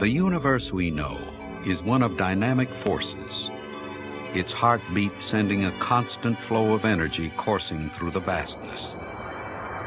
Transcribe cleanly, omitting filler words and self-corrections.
The universe we know is one of dynamic forces, its heartbeat sending a constant flow of energy coursing through the vastness.